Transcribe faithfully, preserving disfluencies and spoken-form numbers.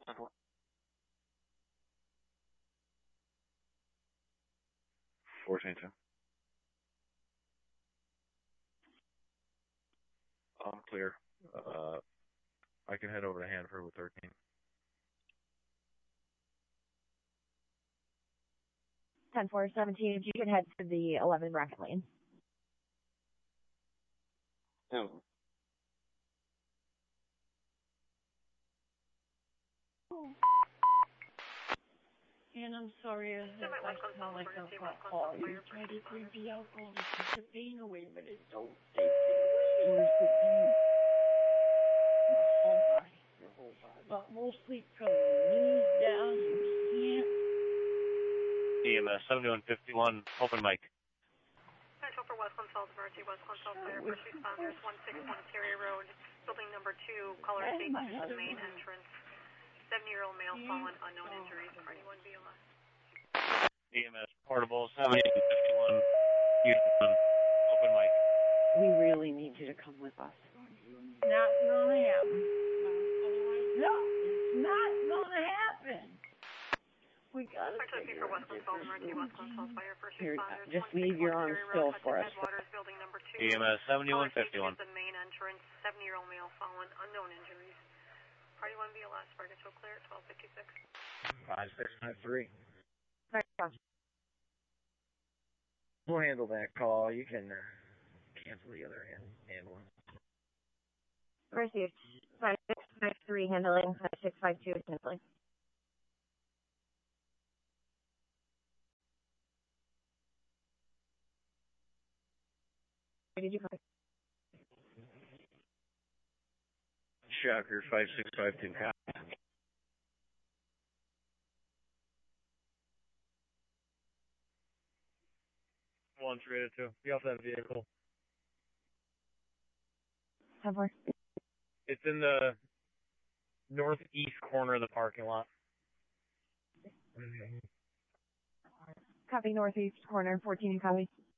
four twenty-two. I'm clear. Uh, I can head over to Hanford with thirteen. ten four seventeen, if you can head to the eleven bracket lane. Oh. And I'm sorry if I sound like a call. You try to drink the alcohol to keep the pain away, but it don't take it away. The pain. Your whole body, your whole body. But mostly from the knees down, you can't. E M S seventy-one fifty-one, open mic. Central for West Consult, Emergency West Consult, Fire First Responders, one six one Terry Road, building number two, caller taken to the main entrance. seventy-year-old male fallen, unknown injuries. Party one B L S. E M S portable seventy-eight fifty-one, Houston, open mic. We really need you to come with us. Not gonna happen. No, it's not gonna happen. We gotta figure out a different routine. Here, just leave your arm still for us. E M S seventy-one fifty-one. The main entrance, seventy-year-old male fallen, unknown injuries. Party one B L S, target show clear at twelve fifty-six. five six five three. Right, gotcha. We'll handle that call. You can uh, cancel the other hand, handling. Received. five six five three handling, five six five two canceling. Did you copy? Shocker five six five two. One three eight two. Be off that vehicle. ten four. It's in the northeast corner of the parking lot. Copy northeast corner, fourteen copy.